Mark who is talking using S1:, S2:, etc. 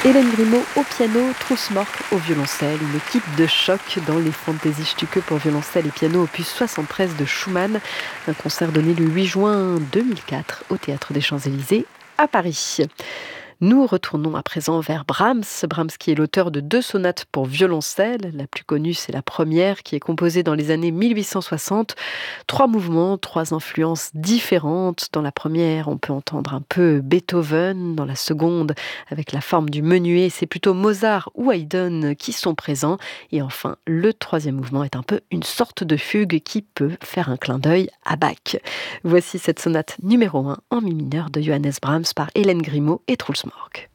S1: Hélène Grimaud au piano, Truls-Mork au violoncelle, une équipe de choc dans les Fantasiestücke pour violoncelle et piano opus 73 de Schumann, un concert donné le 8 juin 2004 au Théâtre des Champs-Élysées à Paris. Nous retournons à présent vers Brahms qui est l'auteur de 2 sonates pour violoncelle. La plus connue, c'est la première, qui est composée dans les années 1860. 3 mouvements, 3 influences différentes. Dans la première, on peut entendre un peu Beethoven. Dans la seconde, avec la forme du menuet, c'est plutôt Mozart ou Haydn qui sont présents. Et enfin, le 3e mouvement est un peu une sorte de fugue qui peut faire un clin d'œil à Bach. Voici cette sonate numéro 1 en mi mineur de Johannes Brahms par Hélène Grimaud et Truls-Mork.